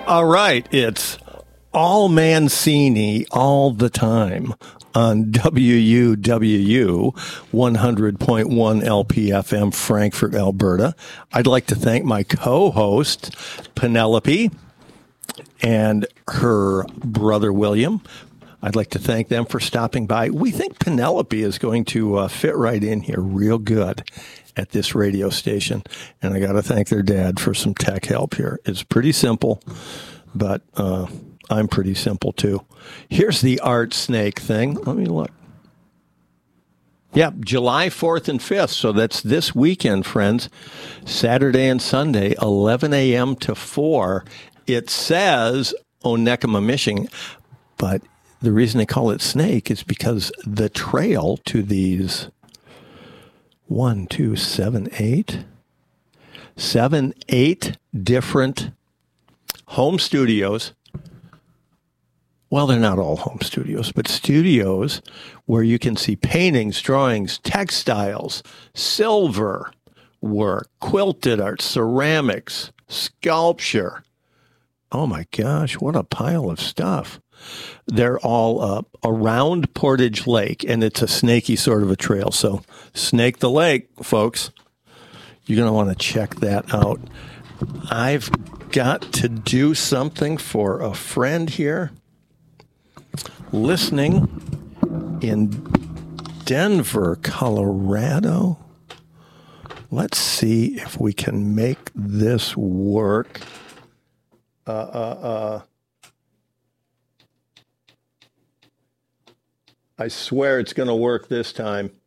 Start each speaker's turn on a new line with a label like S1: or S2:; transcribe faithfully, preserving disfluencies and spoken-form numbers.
S1: All right, it's all Mancini all the time on W U W U one hundred point one L P F M, Frankfurt, Alberta. I'd like to thank my co-host, Penelope, and her brother, William. I'd like to thank them for stopping by. We think Penelope is going to uh, fit right in here real good at this radio station. And I got to thank their dad for some tech help here. It's pretty simple, but uh, I'm pretty simple too. Here's the Art Snake thing. Let me look. Yeah, July fourth and fifth. So that's this weekend, friends. Saturday and Sunday, eleven a.m. to four. It says Onekama, Michigan, but the reason they call it Snake is because the trail to these one, two, seven, eight, seven, eight different home studios. Well, they're not all home studios, but studios where you can see paintings, drawings, textiles, silver work, quilted art, ceramics, sculpture. Oh my gosh, what a pile of stuff. They're all uh, around Portage Lake, and it's a snaky sort of a trail. So Snake the Lake, folks. You're going to want to check that out. I've got to do something for a friend here listening in Denver, Colorado. Let's see if we can make this work. Uh, uh, uh. I swear it's going to work this time.